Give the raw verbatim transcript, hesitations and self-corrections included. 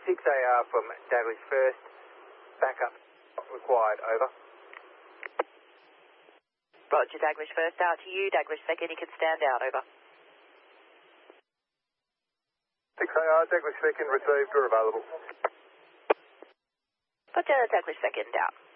six A R from Daglish first. Backup required, over. Roger, Daglish first out to you. Daglish second, you can stand out, over. six A R, Daglish second received or available. Roger, Daglish second out.